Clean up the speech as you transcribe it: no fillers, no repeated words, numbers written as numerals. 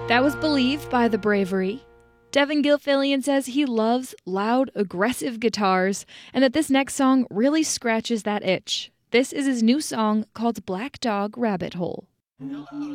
That was Believe by The Bravery. Devin Gilfillian says he loves loud, aggressive guitars and that this next song really scratches that itch. This is his new song called Black Dog Rabbit Hole.